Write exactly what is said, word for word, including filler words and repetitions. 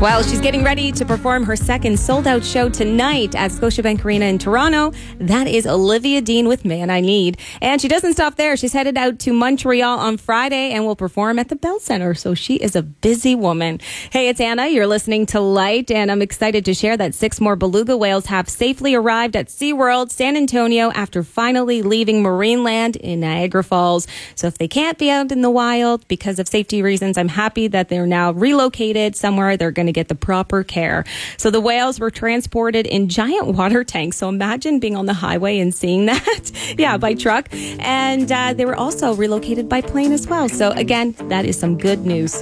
Well, she's getting ready to perform her second sold-out show tonight at Scotiabank Arena in Toronto. That is Olivia Dean with Man I Need. And she doesn't stop there. She's headed out to Montreal on Friday and will perform at the Bell Centre. So she is a busy woman. Hey, it's Anna. You're listening to Light, and I'm excited to share that six more beluga whales have safely arrived at SeaWorld San Antonio after finally leaving Marineland in Niagara Falls. So if they can't be out in the wild because of safety reasons, I'm happy that they're now relocated somewhere they're going to get the proper care. So the whales were transported in giant water tanks. So imagine being on the highway and seeing that. yeah, by truck. And uh, they were also relocated by plane as well. So again, that is some good news.